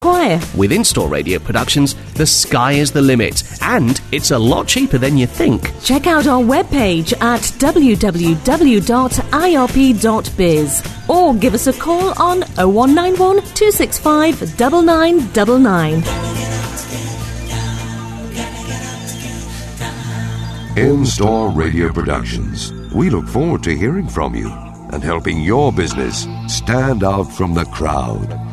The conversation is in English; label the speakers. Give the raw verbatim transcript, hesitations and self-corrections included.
Speaker 1: Esquire.
Speaker 2: With In-Store Radio Productions, the sky is the limit, and it's a lot cheaper than you think.
Speaker 1: Check out our webpage at w w w dot i r p dot biz or give us a call on oh one nine one, two six five, nine nine nine nine.
Speaker 3: In-Store Radio Productions. We look forward to hearing from you and helping your business stand out from the crowd.